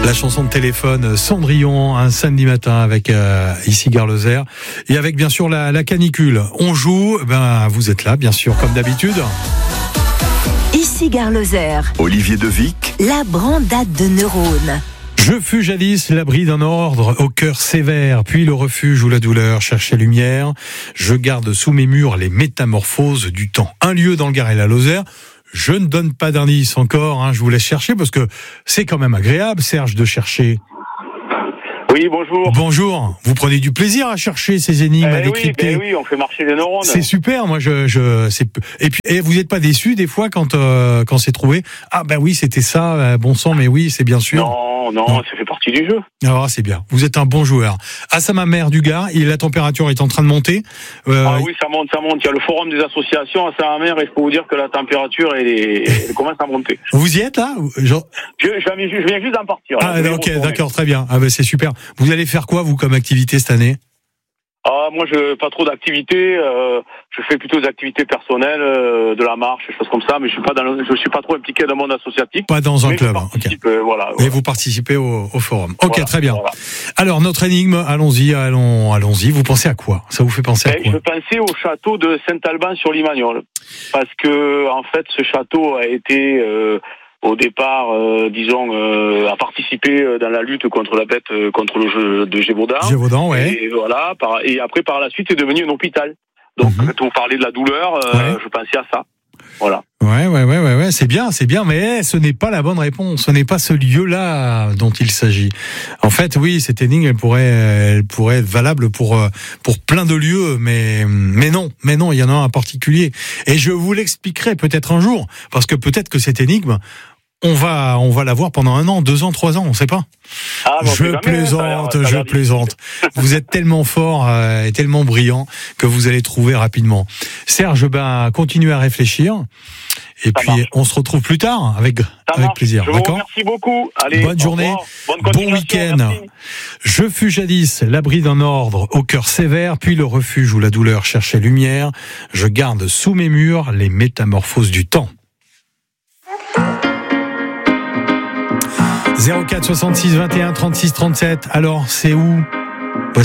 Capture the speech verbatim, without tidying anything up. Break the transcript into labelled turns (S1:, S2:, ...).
S1: La chanson de téléphone Cendrillon, un samedi matin avec euh, ici Gare Lozère et avec bien sûr la, la canicule. On joue, ben vous êtes là bien sûr comme d'habitude.
S2: Ici Gare Lozère.
S3: Olivier Devic.
S2: La brandade de neurones.
S1: Je fus jadis l'abri d'un ordre au cœur sévère, puis le refuge où la douleur cherchait lumière. Je garde sous mes murs les métamorphoses du temps. Un lieu dans le Gard et la Lozère. Je ne donne pas d'indice encore, hein, je vous laisse chercher parce que c'est quand même agréable, Serge, de chercher.
S4: Oui, bonjour.
S1: Bonjour. Vous prenez du plaisir à chercher ces énigmes,
S4: eh
S1: à décrypter.
S4: Oui, ben oui, on fait marcher les neurones.
S1: C'est super. Moi, je, je, c'est et puis et vous n'êtes pas déçu des fois quand euh, quand c'est trouvé. Ah ben oui, c'était ça. Euh, bon sang, mais oui, c'est bien sûr.
S4: Non, non, non, ça fait partie du jeu.
S1: Alors c'est bien. Vous êtes un bon joueur. À sa mère du Gard, et la température est en train de monter. Euh,
S4: ah oui, ça monte, ça monte. Il y a le forum des associations à Saint-Amer et je peux vous dire que la température elle, est, elle commence à monter.
S1: Vous y êtes là? Genre...
S4: Je, je, je viens juste d'en partir.
S1: Ah ok, d'accord, très bien. Ah ben c'est super. Vous allez faire quoi vous comme activité cette année?
S4: Ah, moi, je pas trop d'activités. Euh, je fais plutôt des activités personnelles, euh, de la marche, des choses comme ça. Mais je suis pas dans le, je suis pas trop impliqué dans le monde associatif.
S1: Pas dans un
S4: mais
S1: club.
S4: Je
S1: Ok.
S4: euh, voilà,
S1: Et
S4: voilà.
S1: vous participez au, au forum. Ok,
S4: voilà,
S1: très bien.
S4: Voilà.
S1: Alors notre énigme, allons-y, allons, allons-y. Vous pensez à quoi? Ça vous fait penser à
S4: Et
S1: quoi?
S4: je pensais au château de Saint-Alban-sur-Limagnole, parce que en fait, ce château a été euh, au départ, euh, disons, euh, a participé dans la lutte contre la bête, euh, contre le jeu de Gévaudan.
S1: Gévaudan, ouais.
S4: Et voilà. Par, et après, par la suite, c'est devenu un hôpital. Donc,
S1: Mm-hmm.
S4: quand on parlait de la douleur, euh,
S1: Ouais.
S4: je pensais à ça. Voilà.
S1: Ouais, ouais, ouais, ouais, ouais, c'est bien, c'est bien, mais ce n'est pas la bonne réponse. Ce n'est pas ce lieu-là dont il s'agit. En fait, oui, cette énigme, elle pourrait, elle pourrait être valable pour pour plein de lieux, mais mais non, mais non, il y en a un en particulier. Et je vous l'expliquerai peut-être un jour, parce que peut-être que cette énigme, on va on va la voir pendant un an, deux ans, trois ans, on sait pas.
S4: Ah, bon,
S1: Je
S4: jamais,
S1: plaisante,
S4: ça a l'air- ça a
S1: je
S4: l'air
S1: plaisante. Vous êtes tellement fort euh, et tellement brillant que vous allez trouver rapidement. Serge, ben continuez à réfléchir. Et
S4: Ça
S1: puis
S4: marche.
S1: on se retrouve plus tard avec
S4: Ça
S1: avec
S4: marche.
S1: plaisir.
S4: Je vous
S1: D'accord.
S4: remercie beaucoup. Allez,
S1: Bonne
S4: au
S1: journée,
S4: revoir. Bonne
S1: bon
S4: continuation,
S1: week-end.
S4: merci.
S1: Je fus jadis l'abri d'un ordre au cœur sévère, puis le refuge où la douleur cherchait lumière. Je garde sous mes murs les métamorphoses du temps. zéro quatre soixante-six vingt et un trente-six trente-sept. Alors, c'est où